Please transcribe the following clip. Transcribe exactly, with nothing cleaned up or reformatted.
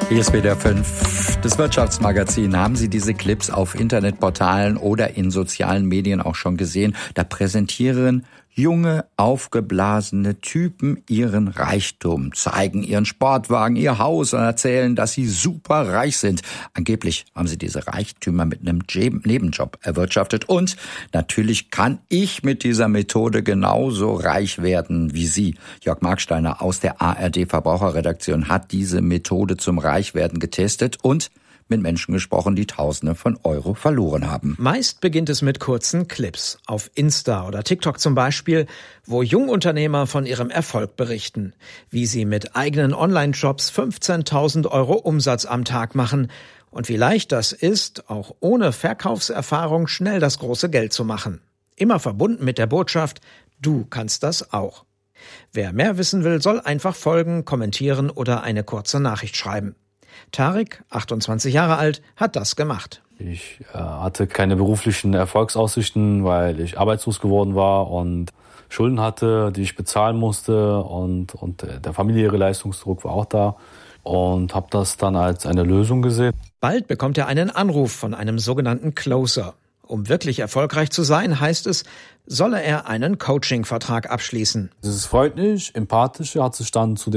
Hier ist W D R fünf, das Wirtschaftsmagazin. Haben Sie diese Clips auf Internetportalen oder in sozialen Medien auch schon gesehen? Da präsentieren junge, aufgeblasene Typen ihren Reichtum, zeigen ihren Sportwagen, ihr Haus und erzählen, dass sie super reich sind. Angeblich haben sie diese Reichtümer mit einem Nebenjob erwirtschaftet. Und natürlich kann ich mit dieser Methode genauso reich werden wie Sie. Jörg Marksteiner aus der A R D-Verbraucherredaktion hat diese Methode zum Reichwerden getestet und mit Menschen gesprochen, die Tausende von Euro verloren haben. Meist beginnt es mit kurzen Clips. Auf Insta oder TikTok zum Beispiel, wo Jungunternehmer von ihrem Erfolg berichten. Wie sie mit eigenen Online-Shops fünfzehntausend Euro Umsatz am Tag machen. Und wie leicht das ist, auch ohne Verkaufserfahrung schnell das große Geld zu machen. Immer verbunden mit der Botschaft, du kannst das auch. Wer mehr wissen will, soll einfach folgen, kommentieren oder eine kurze Nachricht schreiben. Tarek, achtundzwanzig Jahre alt, hat das gemacht. Ich äh, hatte keine beruflichen Erfolgsaussichten, weil ich arbeitslos geworden war und Schulden hatte, die ich bezahlen musste und, und der familiäre Leistungsdruck war auch da und habe das dann als eine Lösung gesehen. Bald bekommt er einen Anruf von einem sogenannten Closer. Um wirklich erfolgreich zu sein, heißt es, solle er einen Coaching-Vertrag abschließen. Dieses freundlich, empathische hat sich dann zu